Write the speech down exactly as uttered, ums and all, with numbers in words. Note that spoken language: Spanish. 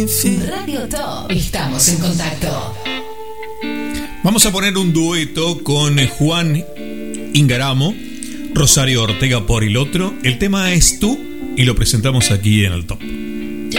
Sí. Radio Top. Estamos en contacto. Vamos a poner un dueto con Juan Ingaramo, Rosario Ortega por el otro. El tema es Tú y lo presentamos aquí en el Top.